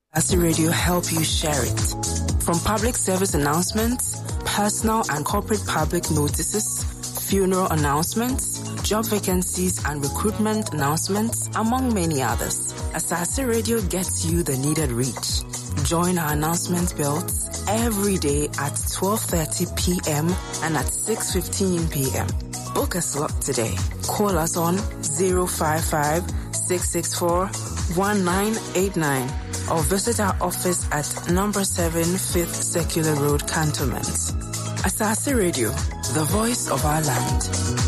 Asasi Radio help you share it. From public service announcements, personal and corporate public notices, funeral announcements, job vacancies and recruitment announcements, among many others. Asasi Radio gets you the needed reach. Join our announcement belts every day at 12:30 p.m. and at 6:15 p.m. Book a slot today. Call us on 055-664-1989 or visit our office at number 7 5th Circular Road, Cantonment. Asasi Radio, the voice of our land.